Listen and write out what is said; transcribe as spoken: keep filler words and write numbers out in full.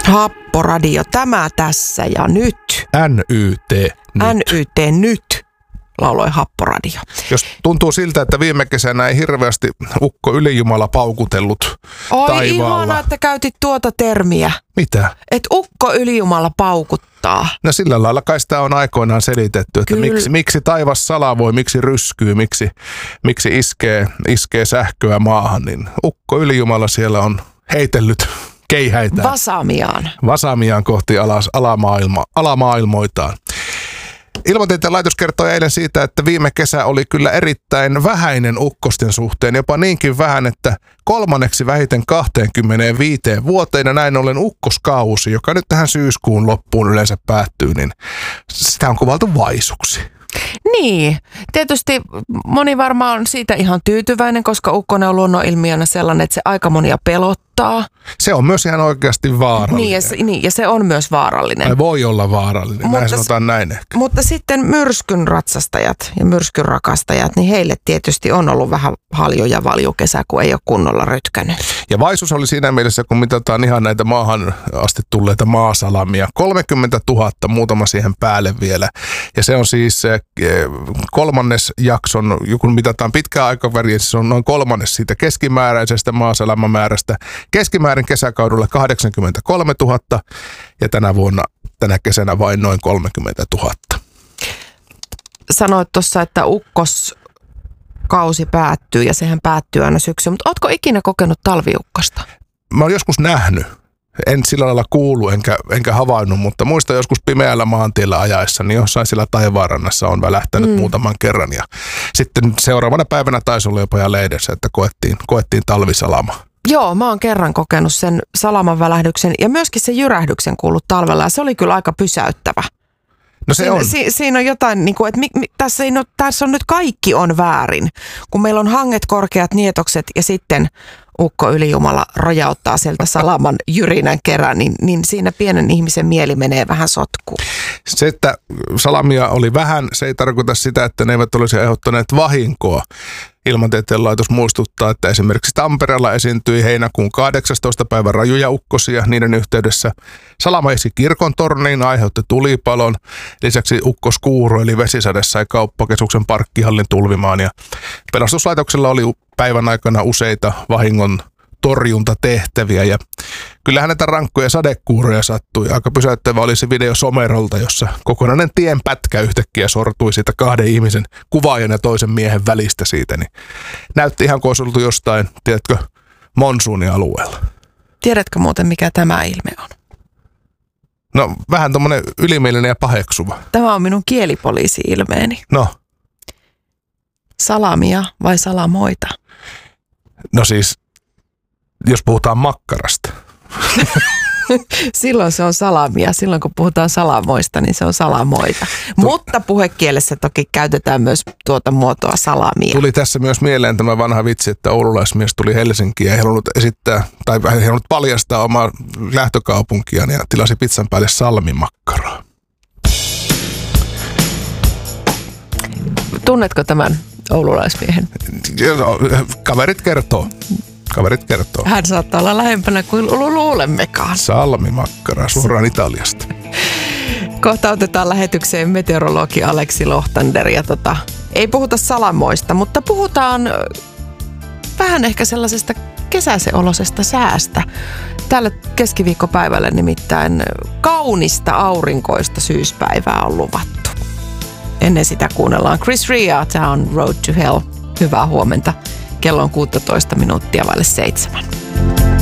Happoradio, tämä tässä ja nyt. N Y T nyt. N Y T nyt, lauloi Happoradio. Jos tuntuu siltä, että viime kesänä ei hirveästi ukko ylijumala paukutellut Oi, taivaalla. ihana, että käytit tuota termiä. Mitä? Et ukko ylijumala paukuttaa. No sillä lailla kai sitä on aikoinaan selitetty, että miksi, miksi taivas salavoi, miksi ryskyy, miksi, miksi iskee, iskee sähköä maahan, niin ukko ylijumala siellä on heitellyt keihäitä. Vasamiaan. Vasamiaan kohti alas, alamaailma, alamaailmoitaan. Ilmatieteen laitos kertoi eilen siitä, että viime kesä oli kyllä erittäin vähäinen ukkosten suhteen, jopa niinkin vähän, että kolmanneksi vähiten kaksikymmentäviisi vuoteen ja näin ollen ukkoskausi, joka nyt tähän syyskuun loppuun yleensä päättyy, niin sitä on kuvailtu vaisuksi. Niin, tietysti moni varmaan on siitä ihan tyytyväinen, koska ukkonen on luonnonilmiönä sellainen, että se aika monia pelottaa. Se on myös ihan oikeasti vaarallinen. Niin ja se, niin, ja se on myös vaarallinen. Tai voi olla vaarallinen, mutta, näin sanotaan näin ehkä. Mutta sitten myrskyn ratsastajat ja myrskyn rakastajat, niin heille tietysti on ollut vähän haljo ja valju kesä, kun ei ole kunnolla rytkänyt. Ja vaisuus oli siinä mielessä, kun mitataan ihan näitä maahan asti tulleita maasalamia. kolmekymmentätuhatta, muutama siihen päälle vielä. Ja se on siis kolmannes jakson, kun mitataan pitkää aikaväriä, se on noin kolmannes siitä keskimääräisestä maasalamamäärästä. Keskimäärin kesäkaudella kahdeksankymmentäkolmetuhatta ja tänä vuonna, tänä kesänä vain noin kolmekymmentätuhatta. Sanoit tuossa, että ukkoskausi päättyy ja sehän päättyy aina syksyyn, mutta ootko ikinä kokenut talviukkosta? Mä oon joskus nähnyt. En sillä lailla kuulu enkä, enkä havainnut, mutta muistan joskus pimeällä maantiellä ajaessa, niin jossain siellä taivaanrannassa on välähtänyt mm. muutaman kerran. Ja sitten seuraavana päivänä taisi olla jopa ja lehdessä, että koettiin, koettiin talvisalama. Joo, mä oon kerran kokenut sen salaman välähdyksen ja myöskin sen jyrähdyksen kuullut talvella ja se oli kyllä aika pysäyttävä. No se siinä, on. Si, siinä on jotain, niin kuin, että mi, mi, tässä, ei, no, tässä on nyt kaikki on väärin, kun meillä on hanget, korkeat nietokset ja sitten ukko ylijumala rojauttaa sieltä salaman jyrinän kerran, niin, niin siinä pienen ihmisen mieli menee vähän sotkuun. Se, että salamia oli vähän, se ei tarkoita sitä, että ne eivät olisi aiheuttaneet vahinkoa. Ilmatieteen laitos muistuttaa, että esimerkiksi Tampereella esiintyi heinäkuun kahdeksastoista päivän rajuja ukkosia. Niiden yhteydessä salama esi kirkon torniin, aiheutti tulipalon. Lisäksi ukkoskuuro eli vesisade sai kauppakeskuksen parkkihallin tulvimaan. Ja pelastuslaitoksella oli päivän aikana useita vahingon torjuntatehtäviä ja kyllähän näitä rankkoja sadekuuroja sattui. Aika pysäyttävä oli se video Somerolta, jossa kokonainen tienpätkä yhtäkkiä sortui siitä kahden ihmisen kuvaajan ja toisen miehen välistä siitä. Niin näytti ihan kuin olisi oltu jostain, tiedätkö, monsuunialueella. Tiedätkö muuten, mikä tämä ilme on? No vähän tommonen ylimielinen ja paheksuva. Tämä on minun kielipoliisi-ilmeeni. No. Salamia vai salamoita? No siis, jos puhutaan makkarasta. Silloin se on salamia. Silloin kun puhutaan salamoista, niin se on salamoita. Tu- Mutta puhekielessä toki käytetään myös tuota muotoa salamia. Tuli tässä myös mieleen tämä vanha vitsi, että oululaismies tuli Helsinkiin ja ei halunnut esittää, tai ei halunnut paljastaa omaa lähtökaupunkiaan ja tilasi pizzan päälle salmimakkaraa. Tunnetko tämän oululaismiehen? Kaverit kertoo. Kaverit kertoo. Hän saattaa olla lähempänä kuin luulemmekaan. Salmimakkara suoraan Italiasta. Kohta otetaan lähetykseen meteorologi Aleksi Lohtander. Ja tota, ei puhuta salamoista, mutta puhutaan vähän ehkä sellaisesta kesäisen olosesta säästä. Tällä keskiviikkopäivällä nimittäin kaunista aurinkoista syyspäivää on luvattu. Ennen sitä kuunnellaan Chris Rea, tämä on Road to Hell. Hyvää huomenta. Kello on kuusitoista minuuttia vaille seitsemän.